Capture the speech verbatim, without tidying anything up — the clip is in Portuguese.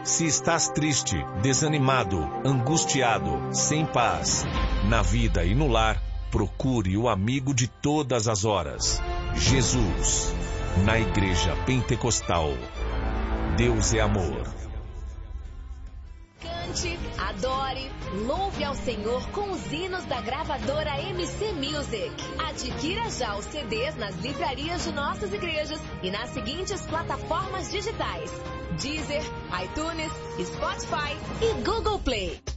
Se estás triste, desanimado, angustiado, sem paz, na vida e no lar, procure o amigo de todas as horas, Jesus. Na Igreja Pentecostal. Deus é amor. Cante, adore, louve ao Senhor com os hinos da gravadora M C Music. Adquira já os C Ds nas livrarias de nossas igrejas e nas seguintes plataformas digitais: Deezer, iTunes, Spotify e Google Play.